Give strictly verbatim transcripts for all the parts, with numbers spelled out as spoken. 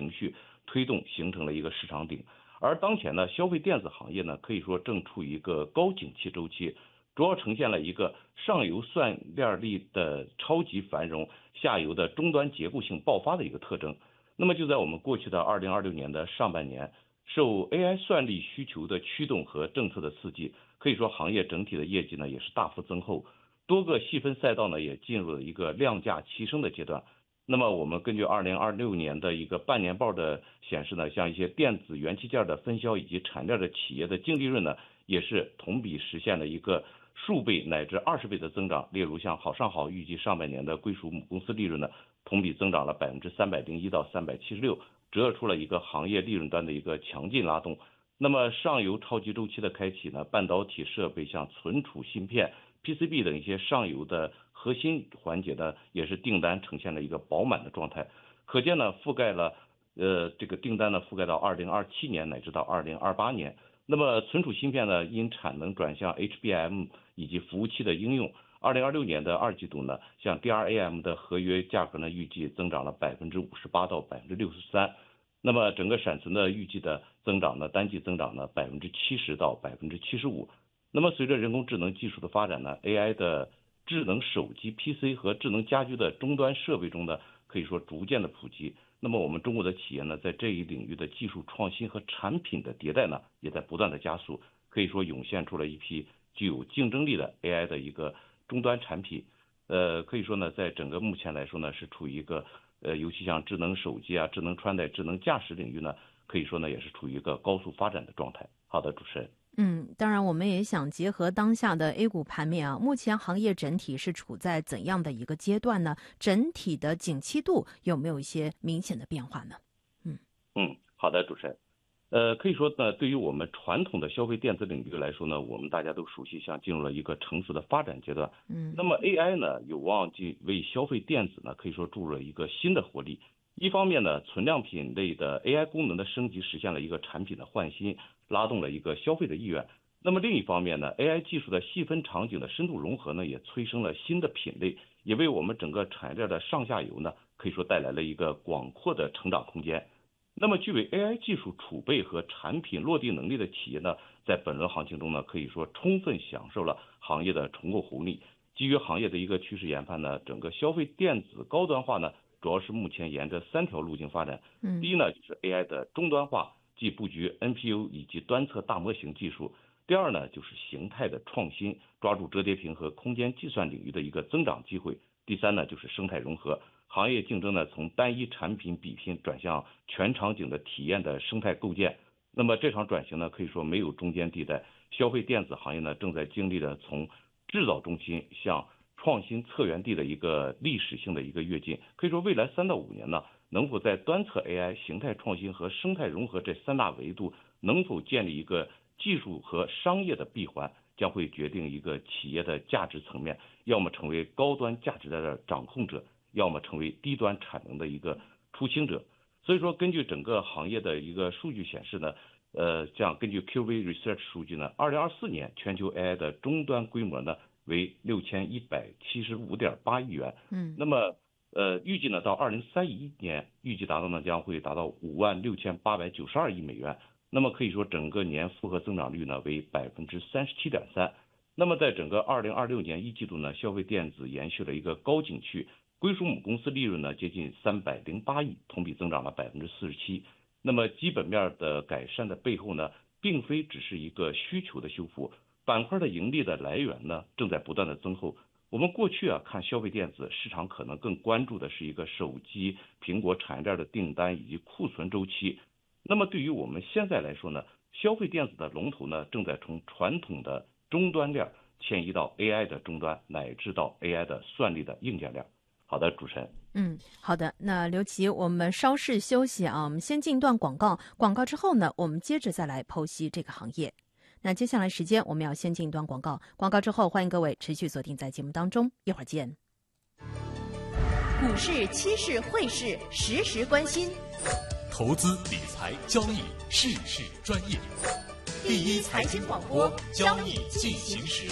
情绪推动形成了一个市场顶。而当前呢，消费电子行业呢，可以说正处于一个高景气周期，主要呈现了一个上游算链力的超级繁荣，下游的终端结构性爆发的一个特征。那么就在我们过去的二零二六年的上半年，受 A I 算力需求的驱动和政策的刺激，可以说行业整体的业绩呢也是大幅增厚，多个细分赛道呢也进入了一个量价齐升的阶段。那么我们根据二零二六年的一个半年报的显示呢，像一些电子元器件的分销以及产业的企业的净利润呢，也是同比实现了一个数倍乃至二十倍的增长。例如像好上好预计上半年的归属母公司利润呢，同比增长了百分之三百零一到三百七十六，折射出了一个行业利润端的一个强劲拉动。那么上游超级周期的开启呢，半导体设备像存储芯片、P C B 等一些上游的核心环节呢，也是订单呈现了一个饱满的状态。可见呢，覆盖了呃这个订单呢覆盖到二零二七年乃至到二零二八年。那么存储芯片呢，因产能转向 H B M 以及服务器的应用，二零二六年的二季度呢，像 D R A M 的合约价格呢，预计增长了百分之五十八到百分之六十三。那么整个闪存的预计的增长呢，单季增长呢百分之七十到百分之七十五。那么随着人工智能技术的发展呢 ，A I 的智能手机、P C 和智能家居的终端设备中呢，可以说逐渐的普及。那么我们中国的企业呢，在这一领域的技术创新和产品的迭代呢，也在不断的加速。可以说涌现出了一批具有竞争力的 A I 的一个终端产品。呃，可以说呢，在整个目前来说呢，是处于一个呃，尤其像智能手机啊、智能穿戴、智能驾驶领域呢，可以说呢，也是处于一个高速发展的状态。好的，主持人。 嗯，当然我们也想结合当下的 A 股盘面啊，目前行业整体是处在怎样的一个阶段呢？整体的景气度有没有一些明显的变化呢？嗯嗯，好的，主持人。呃，可以说呢，对于我们传统的消费电子领域来说呢，我们大家都熟悉，像进入了一个成熟的发展阶段。 嗯， 那么 A I 呢，有望进为消费电子呢，可以说注入了一个新的活力。一方面呢，存量品类的 A I 功能的升级实现了一个产品的换新，拉动了一个消费的意愿。那么另一方面呢 ，A I 技术的细分场景的深度融合呢，也催生了新的品类，也为我们整个产业链的上下游呢，可以说带来了一个广阔的成长空间。那么具备 A I 技术储备和产品落地能力的企业呢，在本轮行情中呢，可以说充分享受了行业的重构红利。基于行业的一个趋势研判呢，整个消费电子高端化呢，主要是目前沿着三条路径发展。 嗯， 第一呢，就是 A I 的终端化，即布局 N P U 以及端侧大模型技术。第二呢，就是形态的创新，抓住折叠屏和空间计算领域的一个增长机会。第三呢，就是生态融合，行业竞争呢从单一产品比拼转向全场景的体验的生态构建。那么这场转型呢，可以说没有中间地带，消费电子行业呢正在经历着从制造中心向创新策源地的一个历史性的一个跃进。可以说未来三到五年呢，能否在端侧 A I、形态创新和生态融合这三大维度能否建立一个技术和商业的闭环，将会决定一个企业的价值层面，要么成为高端价值的掌控者，要么成为低端产能的一个出清者。所以说根据整个行业的一个数据显示呢，呃，像根据 Q V Research 数据呢，二零二四年全球 A I 的终端规模呢为六千一百七十五点八亿元。 嗯， 那么呃，预计呢到二零三一年，预计达到呢将会达到五万六千八百九十二亿美元。那么可以说整个年复合增长率呢为百分之三十七点三。那么在整个二零二六年一季度呢，消费电子延续了一个高景气，归属母公司利润呢接近三百零八亿，同比增长了百分之四十七。那么基本面的改善的背后呢，并非只是一个需求的修复，板块的盈利的来源呢正在不断的增厚。我们过去啊看消费电子市场可能更关注的是一个手机、苹果产业链的订单以及库存周期。那么对于我们现在来说呢，消费电子的龙头呢正在从传统的终端链迁移到 A I 的终端，乃至到 A I 的算力的硬件链。好的，主持人。 嗯，好的。那刘琦，我们稍事休息啊，我们先进一段广告，广告之后呢，我们接着再来剖析这个行业。那接下来时间我们要先进一段广告，广告之后欢迎各位持续锁定在节目当中，一会儿见。 股市、期市、汇市，时时关心。 投资理财交易事事专业，第一财经广播，交易进行时。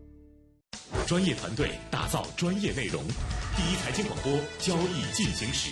专业团队打造专业内容，第一财经广播，交易进行时。